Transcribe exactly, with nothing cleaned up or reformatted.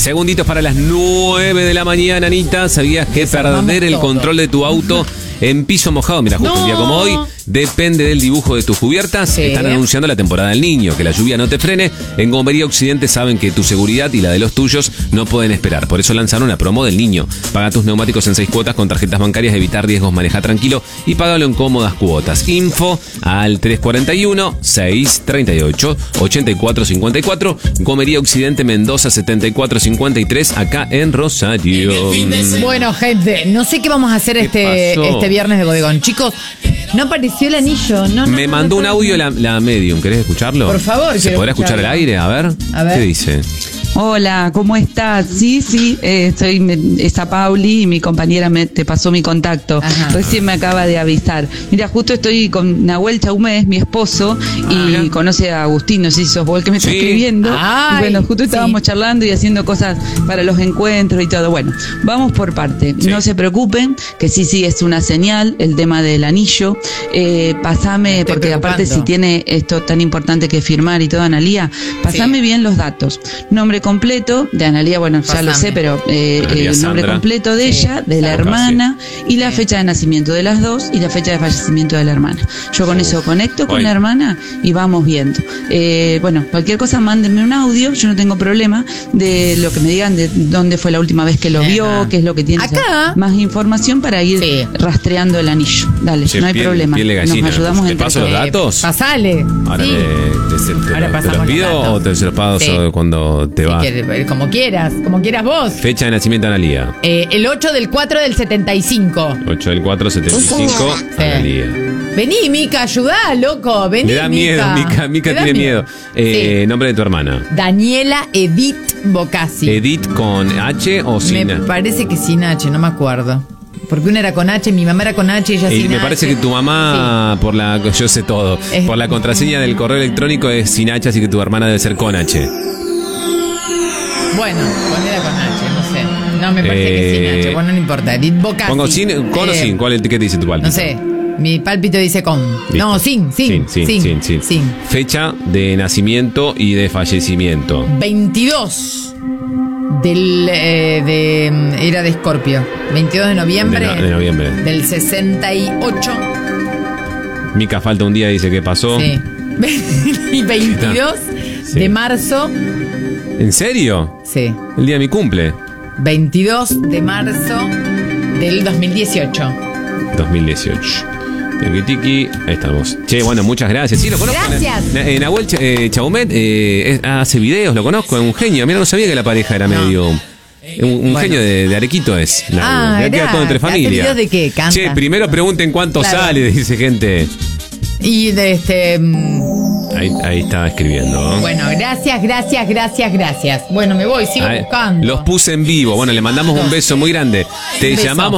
Segunditos para las nueve de la mañana, Anita. ¿Sabías que perder el todo. control de tu auto en piso mojado, mira, justo no. un día como hoy, depende del dibujo de tus cubiertas? Sí. Están anunciando la temporada del niño, que la lluvia no te frene. En Gomería Occidente saben que tu seguridad y la de los tuyos no pueden esperar. Por eso lanzaron una promo del niño. Paga tus neumáticos en seis cuotas con tarjetas bancarias, evitar riesgos, maneja tranquilo y págalo en cómodas cuotas. Info al tres cuatro uno, seis tres ocho, ocho cuatro cinco cuatro. Gomería Occidente, Mendoza setenta y cuatro cincuenta y tres, acá en Rosario. Bueno, gente, no sé qué vamos a hacer este, este viernes de bodegón. Chicos, no apareció el anillo. No, no, Me no, mandó no, un audio la, la Medium. ¿Querés escucharlo? Por favor. ¿Se podrá escuchar al aire? A ver. A ver. ¿Qué dice? Hola, ¿cómo estás? Sí, sí, eh, soy me, esa Pauli y mi compañera me, te pasó mi contacto. Ajá. Recién me acaba de avisar. Mira, justo estoy con Nahuel Chaumés, mi esposo, y ah, conoce a Agustín, no sé si sos vos el que me sí. está escribiendo. Ay, y bueno, justo estábamos sí. charlando y haciendo cosas para los encuentros y todo. Bueno, vamos por parte. Sí. No se preocupen, que sí, sí, es una señal, el tema del anillo. Eh, pasame, porque aparte si tiene esto tan importante que firmar y todo, Analía, pasame sí. bien los datos. Nombre completo de Analía, bueno, ya Pasame. lo sé, pero eh, el nombre Sandra. completo de sí. ella, de la hermana y la sí. fecha de nacimiento de las dos y la fecha de fallecimiento de la hermana. Yo con eso conecto con Hoy. la hermana y vamos viendo. Eh, bueno, cualquier cosa mándenme un audio, yo no tengo problema de lo que me digan de dónde fue la última vez que lo vio, Ajá. qué es lo que tiene. Acá. Más información para ir sí. rastreando el anillo. Dale, sí, no hay piel, problema. Piel gallina, Nos ayudamos ¿te entre paso los datos? Pasale. Ahora, sí. te, te, te, Ahora te, te los pido o te los paso sí. cuando te vas. Que, como quieras, como quieras vos. Fecha de nacimiento de Analía. Eh, el ocho del cuatro del setenta y cinco. ocho del cuatro del setenta y cinco, sí. Analía. Vení, Mica, ayudá, loco. Vení, Le da miedo, Mica. Mica tiene miedo. miedo. Eh, sí. Nombre de tu hermana. Daniela Edith Bocassi. ¿Edith con H o sin H? Me parece que sin H, no me acuerdo. Porque una era con H, mi mamá era con H y ella sin H. Y me parece que tu mamá, sí. por la, yo sé todo, es, por la contraseña del correo electrónico es sin H, así que tu hermana debe ser con H. Bueno, ponela con H, no sé. No, me parece eh, que sin H, bueno, no importa. Edith Bocassi. ¿Pongo sin, con eh, o sin? ¿Cuál, ¿Qué dice tu pálpito? No sé, mi pálpito dice con. Listo. No, sin, sin, sin, sin, sin, sin, sin. Fecha de nacimiento y de fallecimiento. veintidós del eh, de era de Escorpio. veintidós de noviembre. De, no, de noviembre. Del sesenta y ocho. Mica falta un día, dice que pasó. Sí. Y veintidós sí. de marzo. ¿En serio? Sí. El día de mi cumple. veintidós de marzo del dos mil dieciocho. dos mil dieciocho. Tiki tiki, ahí estamos. Che, bueno, muchas gracias. Sí, lo conozco. Gracias. Eh, Nahuel eh, Chaumet eh, hace videos, lo conozco, es un genio. Mira, no sabía que la pareja era no. medio... Un, un bueno. genio de, de Arequito es. Ah, ya queda todo entre familia. ¿De qué? Canta. Che, primero pregunten cuánto claro. sale, dice gente. Y de este... Ahí, ahí estaba escribiendo. Bueno, gracias, gracias, gracias, gracias. Bueno, me voy, sigo Ahí, buscando. Los puse en vivo. Bueno, le mandamos un beso muy grande. Te llamamos.